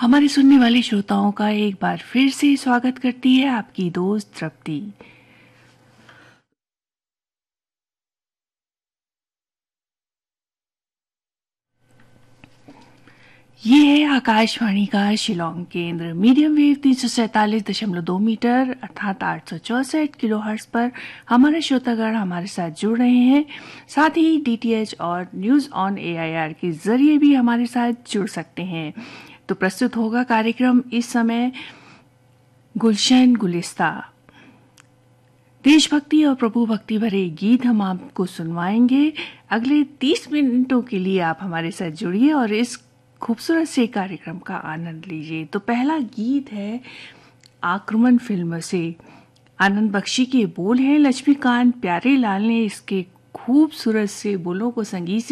हमारे सुनने वाले श्रोताओं का एक बार फिर से स्वागत करती है आपकी दोस्त तृप्ति। ये है आकाशवाणी का शिलोंग केंद्र। मीडियम वेव 347.2 मीटर अर्थात 864 किलोहर्ट्ज पर हमारे श्रोतागण हमारे साथ जुड़ रहे हैं। साथ ही डीटीएच और न्यूज ऑन एआईआर के जरिए भी हमारे साथ जुड़ सकते हैं। तो प्रस्तुत होगा कार्यक्रम इस समय गुलशन गुलिस्ता। देशभक्ति और प्रभु भक्ति भरे गीत हम आपको सुनवाएंगे। अगले 30 मिनटों के लिए आप हमारे साथ जुड़िए और इस खूबसूरत से कार्यक्रम का आनंद लीजिए। तो पहला गीत है आक्रमण फिल्म से। आनंद बख्शी के बोल हैं, लक्ष्मीकांत प्यारेलाल ने इसके खूबसूरत से बोलों को संगीत से